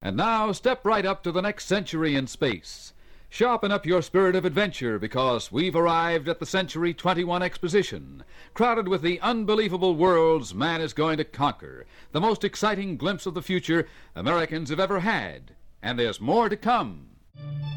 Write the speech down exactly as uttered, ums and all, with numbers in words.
And now, step right up to the next century in space. Sharpen up your spirit of adventure, because we've arrived at the Century twenty-one Exposition, crowded with the unbelievable worlds man is going to conquer, the most exciting glimpse of the future Americans have ever had. And there's more to come.